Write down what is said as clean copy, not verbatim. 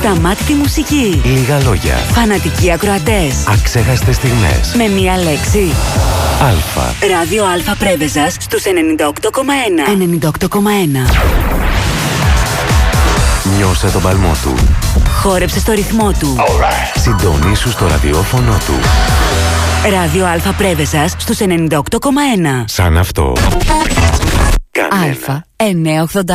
Ασταμάτητη μουσική. Λίγα λόγια. Φανατικοί ακροατές. Αξέχαστες στιγμές. Με μία λέξη. Αλφα. Ράδιο Αλφα Πρέβεζας στους 98,1. 98,1. Νιώσε τον παλμό του. Χόρεψε στο ρυθμό του. Συντονίσου στο ραδιόφωνο του. Ράδιο Αλφα Πρέβεζας στους 98,1. Σαν αυτό. Αλφα 980.